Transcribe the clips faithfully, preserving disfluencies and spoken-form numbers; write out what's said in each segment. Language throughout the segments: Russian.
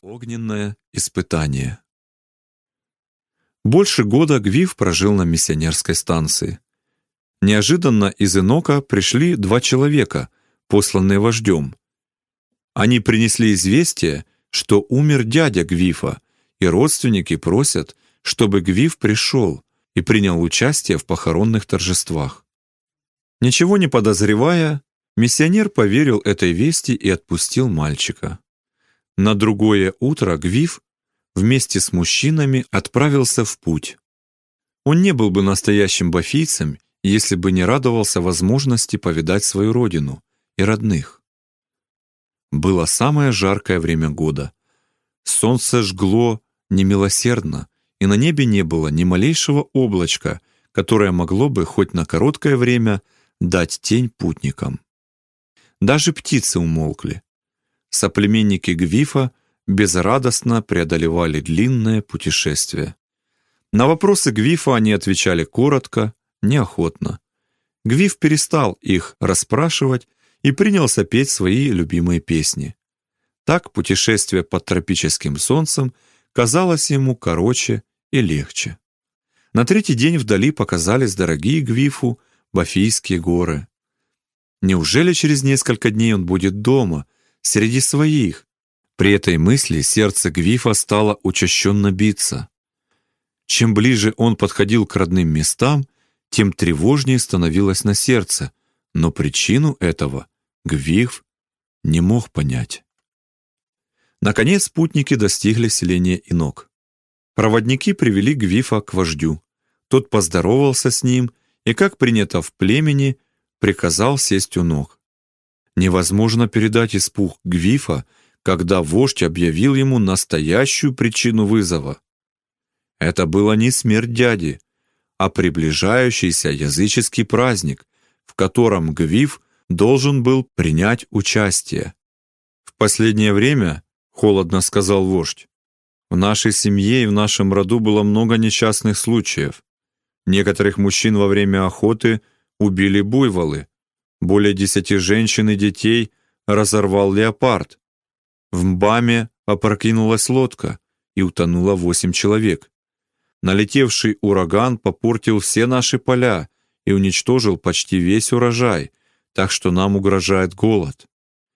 Огненное испытание. Больше года Гвиф прожил на миссионерской станции. Неожиданно из Инока пришли два человека, посланные вождем. Они принесли известие, что умер дядя Гвифа, и родственники просят, чтобы Гвиф пришел и принял участие в похоронных торжествах. Ничего не подозревая, миссионер поверил этой вести и отпустил мальчика. На другое утро Гвиф вместе с мужчинами отправился в путь. Он не был бы настоящим бафийцем, если бы не радовался возможности повидать свою родину и родных. Было самое жаркое время года. Солнце жгло немилосердно, и на небе не было ни малейшего облачка, которое могло бы хоть на короткое время дать тень путникам. Даже птицы умолкли. Соплеменники Гвифа безрадостно преодолевали длинное путешествие. На вопросы Гвифа они отвечали коротко, неохотно. Гвиф перестал их расспрашивать и принялся петь свои любимые песни. Так путешествие под тропическим солнцем казалось ему короче и легче. На третий день вдали показались дорогие Гвифу Бафийские горы. Неужели через несколько дней он будет дома, среди своих? При этой мысли сердце Гвифа стало учащенно биться. Чем ближе он подходил к родным местам, тем тревожнее становилось на сердце, но причину этого Гвиф не мог понять. Наконец путники достигли селения Инок. Проводники привели Гвифа к вождю. Тот поздоровался с ним и, как принято в племени, приказал сесть у ног. Невозможно передать испуг Гвифа, когда вождь объявил ему настоящую причину вызова. Это была не смерть дяди, а приближающийся языческий праздник, в котором Гвиф должен был принять участие. «В последнее время, — холодно сказал вождь, — в нашей семье и в нашем роду было много несчастных случаев. Некоторых мужчин во время охоты убили буйволы, более десяти женщин и детей разорвал леопард. В Мбаме опрокинулась лодка, и утонуло восемь человек. Налетевший ураган попортил все наши поля и уничтожил почти весь урожай, так что нам угрожает голод.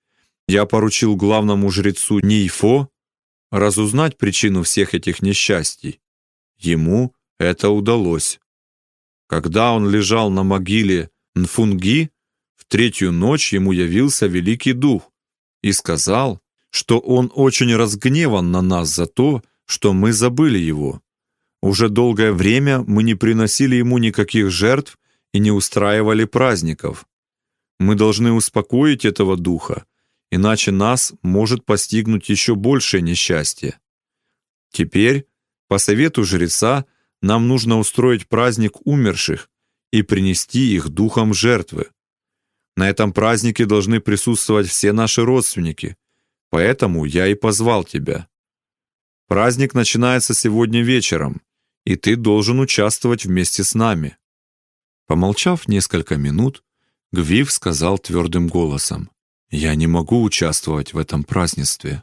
Я поручил главному жрецу Нейфо разузнать причину всех этих несчастий. Ему это удалось. Когда он лежал на могиле Нфунги, в третью ночь ему явился Великий Дух и сказал, что он очень разгневан на нас за то, что мы забыли его. Уже долгое время мы не приносили ему никаких жертв и не устраивали праздников. Мы должны успокоить этого духа, иначе нас может постигнуть еще большее несчастье. Теперь, по совету жреца, нам нужно устроить праздник умерших и принести их духам жертвы. На этом празднике должны присутствовать все наши родственники, поэтому я и позвал тебя. Праздник начинается сегодня вечером, и ты должен участвовать вместе с нами». Помолчав несколько минут, Гвиф сказал твердым голосом: «Я не могу участвовать в этом празднестве».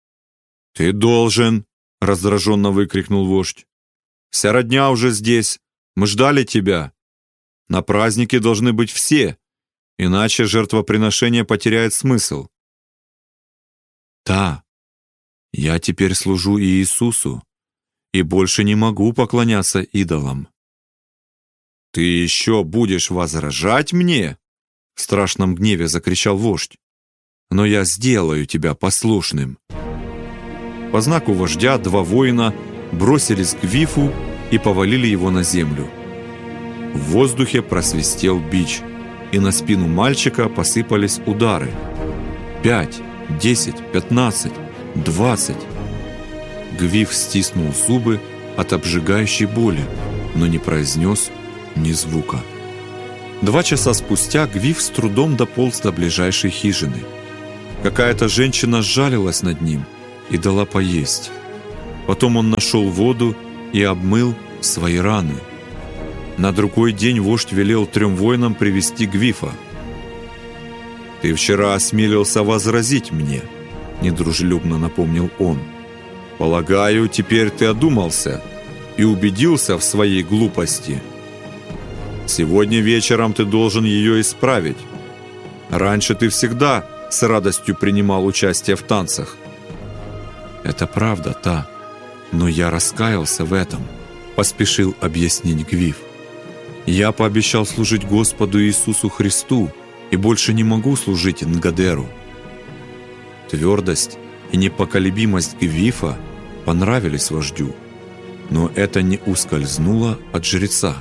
«Ты должен!» — раздраженно выкрикнул вождь. «Вся родня уже здесь. Мы ждали тебя. На празднике должны быть все, иначе жертвоприношение потеряет смысл». «Да, я теперь служу Иисусу и больше не могу поклоняться идолам». «Ты еще будешь возражать мне?» — в страшном гневе закричал вождь. «Но я сделаю тебя послушным». По знаку вождя два воина бросились к Гвифу и повалили его на землю. В воздухе просвистел бич, и на спину мальчика посыпались удары. Пять, десять, пятнадцать, двадцать. Гвиф стиснул зубы от обжигающей боли, но не произнес ни звука. Два часа спустя Гвиф с трудом дополз до ближайшей хижины. Какая-то женщина сжалилась над ним и дала поесть. Потом он нашел воду и обмыл свои раны. На другой день вождь велел трем воинам привести Гвифа. «Ты вчера осмелился возразить мне», — недружелюбно напомнил он. Полагаю, теперь ты одумался и убедился в своей глупости. Сегодня вечером ты должен ее исправить. Раньше ты всегда с радостью принимал участие в танцах». «Это правда, Та, но я раскаялся в этом», — поспешил объяснить Гвиф. «Я пообещал служить Господу Иисусу Христу и больше не могу служить Нгадеру». Твердость и непоколебимость Гвифа понравились вождю, но это не ускользнуло от жреца.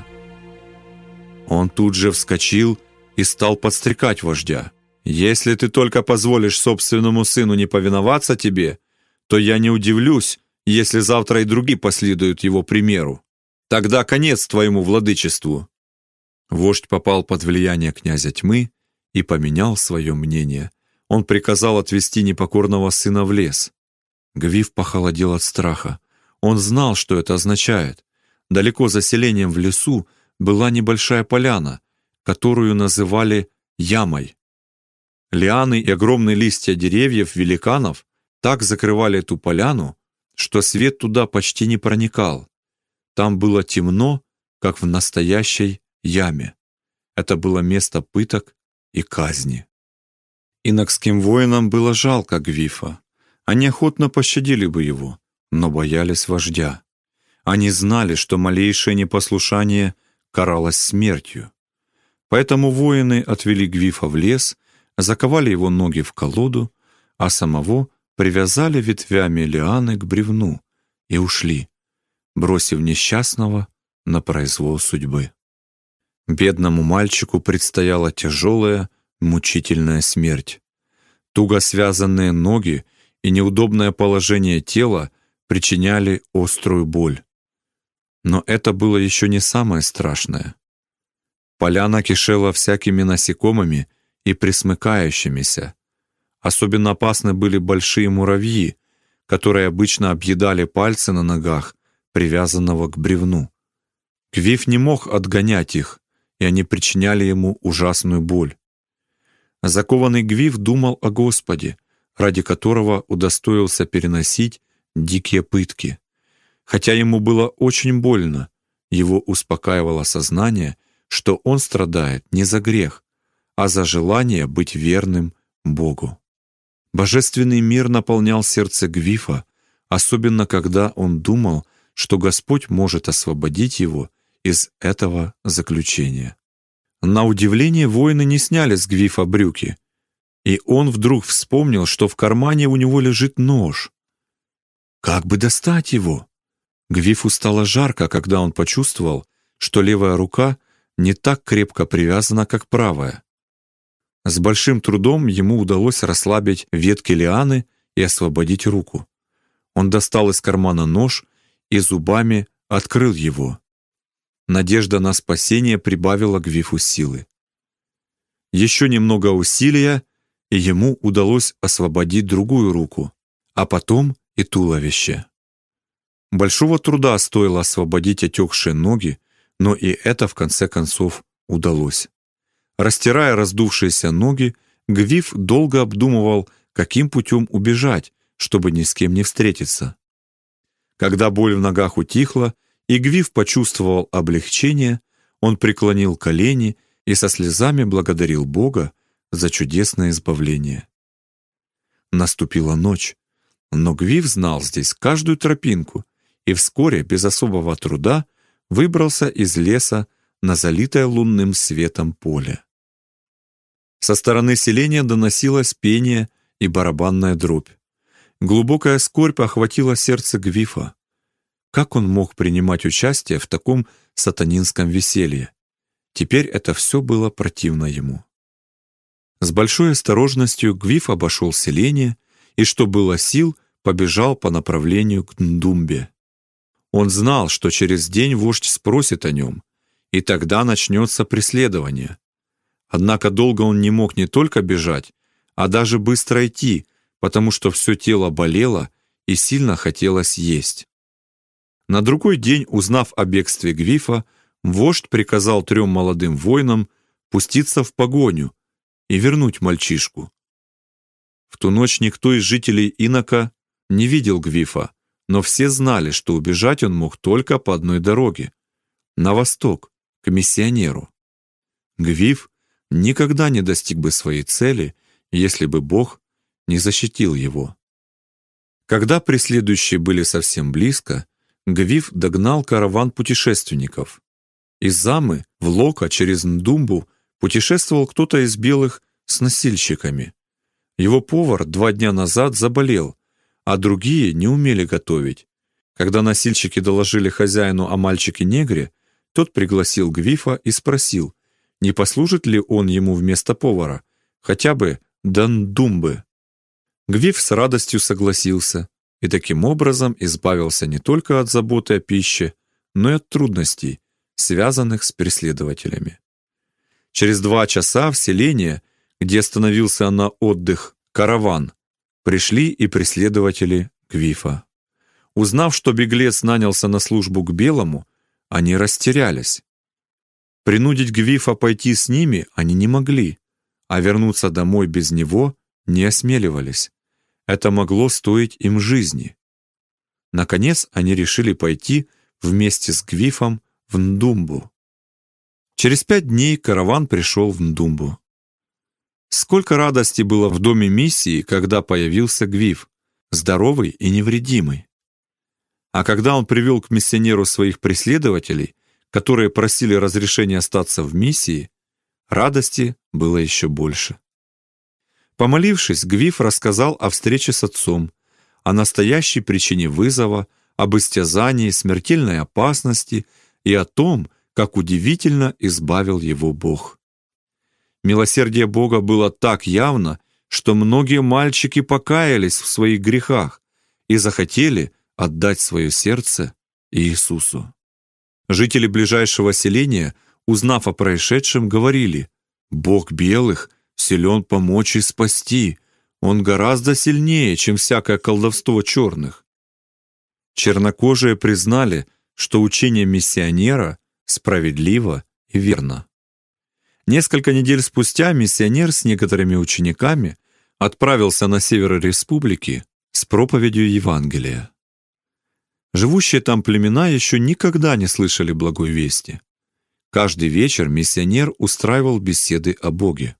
Он тут же вскочил и стал подстрекать вождя. «Если ты только позволишь собственному сыну не повиноваться тебе, то я не удивлюсь, если завтра и другие последуют его примеру. Тогда конец твоему владычеству». Вождь попал под влияние князя тьмы и поменял свое мнение. Он приказал отвести непокорного сына в лес. Гвиф похолодел от страха. Он знал, что это означает. Далеко за селением в лесу была небольшая поляна, которую называли ямой. Лианы и огромные листья деревьев-великанов так закрывали эту поляну, что свет туда почти не проникал. Там было темно, как в настоящей яме. Это было место пыток и казни. Инокским воинам было жалко Гвифа. Они охотно пощадили бы его, но боялись вождя. Они знали, что малейшее непослушание каралось смертью. Поэтому воины отвели Гвифа в лес, заковали его ноги в колоду, а самого привязали ветвями лианы к бревну и ушли, бросив несчастного на произвол судьбы. Бедному мальчику предстояла тяжелая, мучительная смерть. Туго связанные ноги и неудобное положение тела причиняли острую боль. Но это было еще не самое страшное. Поляна кишела всякими насекомыми и пресмыкающимися. Особенно опасны были большие муравьи, которые обычно объедали пальцы на ногах, привязанного к бревну. Гвиф не мог отгонять их, и они причиняли ему ужасную боль. Закованный Гвиф думал о Господе, ради которого удостоился переносить дикие пытки. Хотя ему было очень больно, его успокаивало сознание, что он страдает не за грех, а за желание быть верным Богу. Божественный мир наполнял сердце Гвифа, особенно когда он думал, что Господь может освободить его из этого заключения. На удивление воины не сняли с Гвифа брюки, и он вдруг вспомнил, что в кармане у него лежит нож. Как бы достать его? Гвифу стало жарко, когда он почувствовал, что левая рука не так крепко привязана, как правая. С большим трудом ему удалось расслабить ветки лианы и освободить руку. Он достал из кармана нож и зубами открыл его. Надежда на спасение прибавила Гвифу силы. Еще немного усилия, и ему удалось освободить другую руку, а потом и туловище. Большого труда стоило освободить отекшие ноги, но и это в конце концов удалось. Растирая раздувшиеся ноги, Гвиф долго обдумывал, каким путем убежать, чтобы ни с кем не встретиться. Когда боль в ногах утихла, и Гвиф почувствовал облегчение, он преклонил колени и со слезами благодарил Бога за чудесное избавление. Наступила ночь, но Гвиф знал здесь каждую тропинку и вскоре, без особого труда, выбрался из леса на залитое лунным светом поле. Со стороны селения доносилось пение и барабанная дробь. Глубокая скорбь охватила сердце Гвифа. Как он мог принимать участие в таком сатанинском веселье? Теперь это все было противно ему. С большой осторожностью Гвиф обошел селение и, что было сил, побежал по направлению к Ндумбе. Он знал, что через день вождь спросит о нем, и тогда начнется преследование. Однако долго он не мог не только бежать, а даже быстро идти, потому что все тело болело и сильно хотелось есть. На другой день, узнав о бегстве Гвифа, вождь приказал трем молодым воинам пуститься в погоню и вернуть мальчишку. В ту ночь никто из жителей Инока не видел Гвифа, но все знали, что убежать он мог только по одной дороге — на восток, к миссионеру. Гвиф никогда не достиг бы своей цели, если бы Бог не защитил его. Когда преследующие были совсем близко, Гвиф догнал караван путешественников. Из Замы в Лока через Ндумбу путешествовал кто-то из белых с носильщиками. Его повар два дня назад заболел, а другие не умели готовить. Когда носильщики доложили хозяину о мальчике-негре, тот пригласил Гвифа и спросил, не послужит ли он ему вместо повара, хотя бы до Ндумбы. Гвиф с радостью согласился и таким образом избавился не только от заботы о пище, но и от трудностей, связанных с преследователями. Через два часа в селение, где остановился на отдых караван, пришли и преследователи Гвифа. Узнав, что беглец нанялся на службу к белому, они растерялись. Принудить Гвифа пойти с ними они не могли, а вернуться домой без него не осмеливались. Это могло стоить им жизни. Наконец они решили пойти вместе с Гвифом в Ндумбу. Через пять дней караван пришел в Ндумбу. Сколько радости было в доме миссии, когда появился Гвиф, здоровый и невредимый. А когда он привел к миссионеру своих преследователей, которые просили разрешения остаться в миссии, радости было еще больше. Помолившись, Гвиф рассказал о встрече с отцом, о настоящей причине вызова, об истязании, смертельной опасности и о том, как удивительно избавил его Бог. Милосердие Бога было так явно, что многие мальчики покаялись в своих грехах и захотели отдать свое сердце Иисусу. Жители ближайшего селения, узнав о происшедшем, говорили: «Бог белых силен помочь и спасти. Он гораздо сильнее, чем всякое колдовство черных». Чернокожие признали, что учение миссионера справедливо и верно. Несколько недель спустя миссионер с некоторыми учениками отправился на север республики с проповедью Евангелия. Живущие там племена еще никогда не слышали благой вести. Каждый вечер миссионер устраивал беседы о Боге.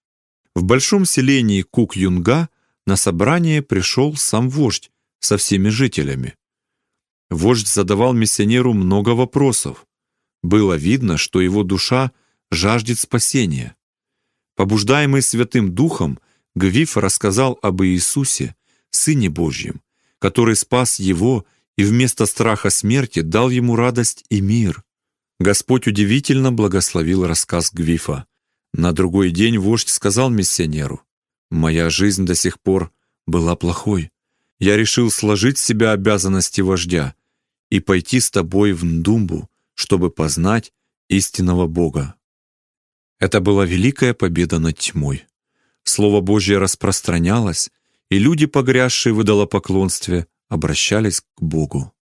В большом селении Кук-Юнга на собрание пришел сам вождь со всеми жителями. Вождь задавал миссионеру много вопросов. Было видно, что его душа жаждет спасения. Побуждаемый Святым Духом, Гвиф рассказал об Иисусе, Сыне Божьем, который спас его и вместо страха смерти дал ему радость и мир. Господь удивительно благословил рассказ Гвифа. На другой день вождь сказал миссионеру: «Моя жизнь до сих пор была плохой. Я решил сложить с себя обязанности вождя и пойти с тобой в Ндумбу, чтобы познать истинного Бога». Это была великая победа над тьмой. Слово Божье распространялось, и люди, погрязшие в идолопоклонстве, обращались к Богу.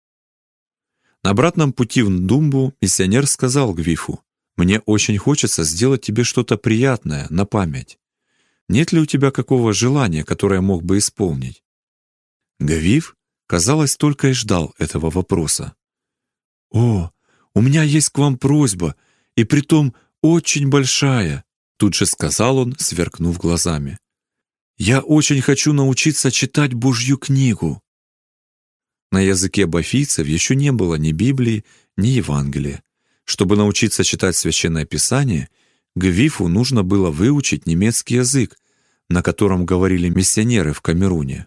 На обратном пути в Ндумбу миссионер сказал Гвифу: «Мне очень хочется сделать тебе что-то приятное на память. Нет ли у тебя какого желания, которое мог бы исполнить?» Гвиф, казалось, только и ждал этого вопроса. «О, у меня есть к вам просьба, и притом очень большая», тут же сказал он, сверкнув глазами. «Я очень хочу научиться читать Божью книгу». На языке бафийцев еще не было ни Библии, ни Евангелия. Чтобы научиться читать Священное Писание, Гвифу нужно было выучить немецкий язык, на котором говорили миссионеры в Камеруне.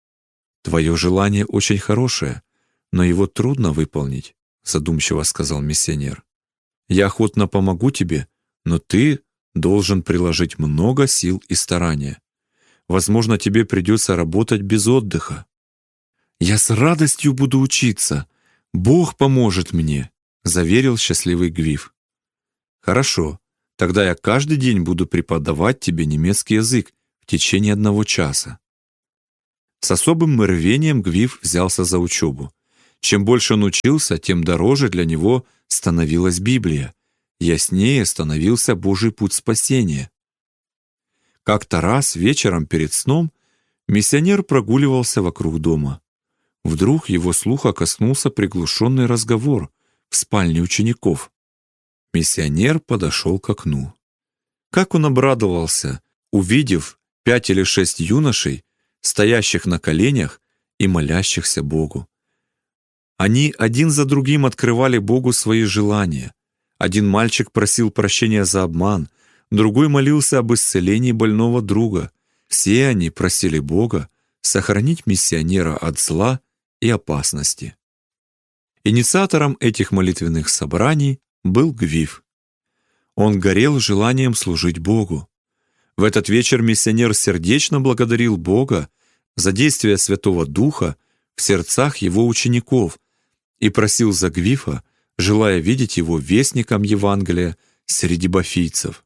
«Твое желание очень хорошее, но его трудно выполнить», задумчиво сказал миссионер. «Я охотно помогу тебе, но ты должен приложить много сил и старания. Возможно, тебе придется работать без отдыха». «Я с радостью буду учиться. Бог поможет мне», заверил счастливый Гвиф. «Хорошо, тогда я каждый день буду преподавать тебе немецкий язык в течение одного часа». С особым рвением Гвиф взялся за учебу. Чем больше он учился, тем дороже для него становилась Библия, яснее становился Божий путь спасения. Как-то раз вечером перед сном миссионер прогуливался вокруг дома. Вдруг его слуха коснулся приглушенный разговор в спальне учеников. Миссионер подошел к окну. Как он обрадовался, увидев пять или шесть юношей, стоящих на коленях и молящихся Богу. Они один за другим открывали Богу свои желания. Один мальчик просил прощения за обман, другой молился об исцелении больного друга. Все они просили Бога сохранить миссионера от зла и опасности. Инициатором этих молитвенных собраний был Гвиф. Он горел желанием служить Богу. В этот вечер миссионер сердечно благодарил Бога за действие Святого Духа в сердцах его учеников и просил за Гвифа, желая видеть его вестником Евангелия среди бафийцев.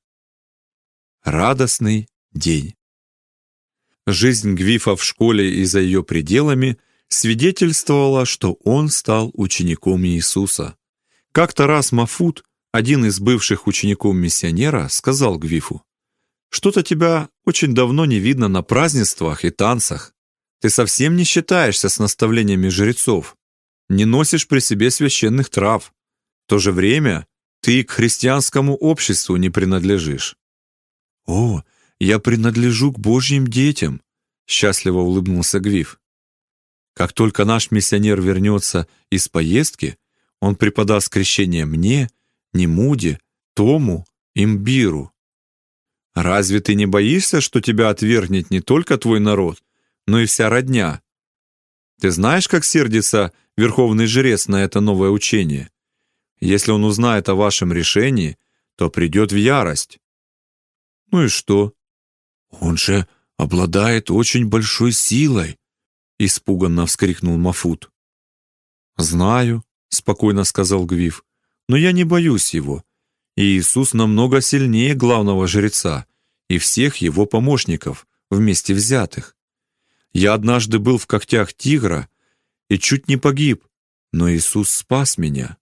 Радостный день. Жизнь Гвифа в школе и за ее пределами свидетельствовала, что он стал учеником Иисуса. Как-то раз Мафут, один из бывших учеников миссионера, сказал Гвифу: «Что-то тебя очень давно не видно на празднествах и танцах. Ты совсем не считаешься с наставлениями жрецов, не носишь при себе священных трав. В то же время ты к христианскому обществу не принадлежишь». «О, я принадлежу к Божьим детям», — счастливо улыбнулся Гвиф. «Как только наш миссионер вернется из поездки, он преподаст крещение мне, Немуде, Тому, Имбиру. Разве ты не боишься, что тебя отвергнет не только твой народ, но и вся родня? Ты знаешь, как сердится верховный жрец на это новое учение? Если он узнает о вашем решении, то придет в ярость». «Ну и что? Он же обладает очень большой силой», — испуганно вскрикнул Мафут. «Знаю», — спокойно сказал Гвиф, — «но я не боюсь его. И Иисус намного сильнее главного жреца и всех его помощников, вместе взятых. Я однажды был в когтях тигра и чуть не погиб, но Иисус спас меня».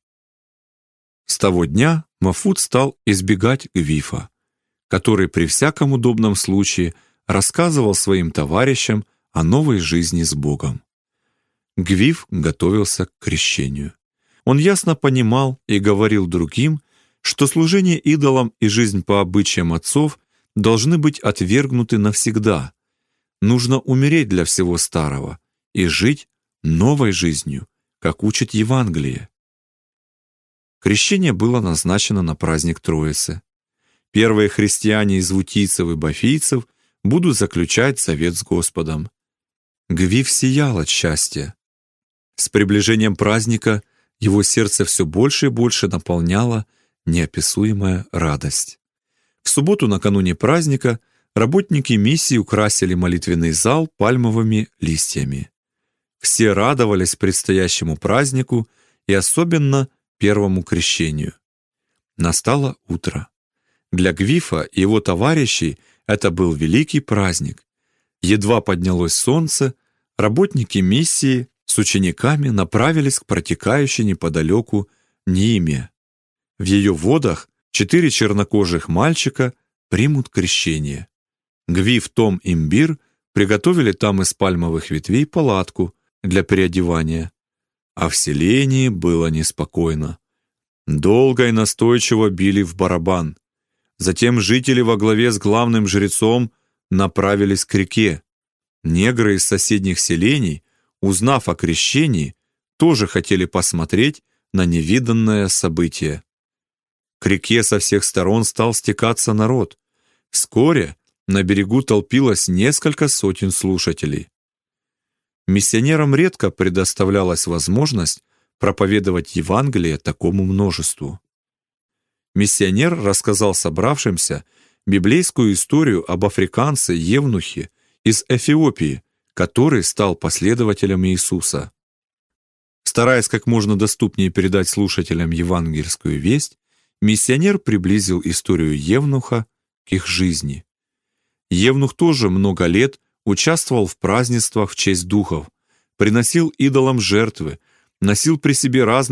С того дня Мафут стал избегать Гвифа, который при всяком удобном случае рассказывал своим товарищам о новой жизни с Богом. Гвиф готовился к крещению. Он ясно понимал и говорил другим, что служение идолам и жизнь по обычаям отцов должны быть отвергнуты навсегда. Нужно умереть для всего старого и жить новой жизнью, как учит Евангелие. Крещение было назначено на праздник Троицы. Первые христиане из вутийцев и бафийцев будут заключать завет с Господом. Гвиф сиял от счастья. С приближением праздника его сердце все больше и больше наполняла неописуемая радость. В субботу накануне праздника работники миссии украсили молитвенный зал пальмовыми листьями. Все радовались предстоящему празднику и особенно первому крещению. Настало утро. Для Гвифа и его товарищей это был великий праздник. Едва поднялось солнце, работники миссии с учениками направились к протекающей неподалеку Ниме. В ее водах четыре чернокожих мальчика примут крещение. Гвиф, Том и Имбир приготовили там из пальмовых ветвей палатку для переодевания. А в селении было неспокойно. Долго и настойчиво били в барабан. Затем жители во главе с главным жрецом направились к реке. Негры из соседних селений, узнав о крещении, тоже хотели посмотреть на невиданное событие. К реке со всех сторон стал стекаться народ. Вскоре на берегу толпилось несколько сотен слушателей. Миссионерам редко предоставлялась возможность проповедовать Евангелие такому множеству. Миссионер рассказал собравшимся библейскую историю об африканце Евнухе из Эфиопии, который стал последователем Иисуса. Стараясь как можно доступнее передать слушателям евангельскую весть, миссионер приблизил историю Евнуха к их жизни. Евнух тоже много лет участвовал в празднествах в честь духов, приносил идолам жертвы, носил при себе разные